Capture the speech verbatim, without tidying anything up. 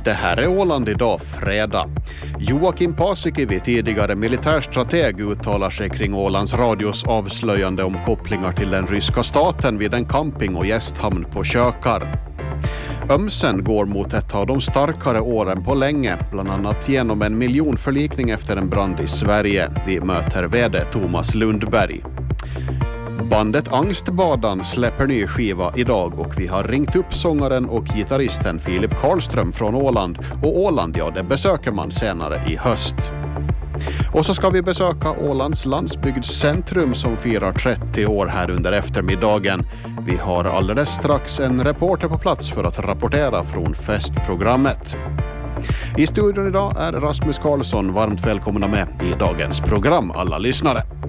Det här är Åland idag, fredag. Joakim Paasikivi, tidigare militärstrateg, uttalar sig kring Ålands radios avslöjande om kopplingar till den ryska staten vid en camping- och gästhamn på Kökar. Ömsen går mot ett av de starkare åren på länge, bland annat genom en miljonförlikning efter en brand i Sverige. Vi möter vd Thomas Lundberg. Bandet Angstbadan släpper ny skiva idag och vi har ringt upp sångaren och gitarristen Filip Karlström från Åland. Och Åland, ja, det besöker man senare i höst. Och så ska vi besöka Ålands landsbygdscentrum som firar trettio år här under eftermiddagen. Vi har alldeles strax en reporter på plats för att rapportera från festprogrammet. I studion idag är Rasmus Karlsson. Varmt välkomna med i dagens program, alla lyssnare.